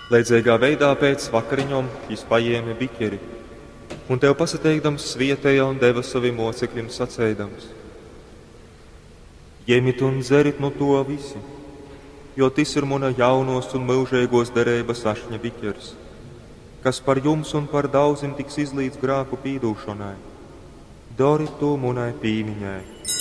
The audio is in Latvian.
Leidzīgā veidā pēc vakariņom viņš paēma biķeri, un tev pasateikdams svietēja un deva saviem mocekļiem sacēdams: Ņemit un dzerit no to visi, jo tas ir mana jaunos un mūžīgos derības ašņa biķers, kas par jums un par daudziem tiks izlīdz grāku pīdūšanai. Dari to manai pīmiņai.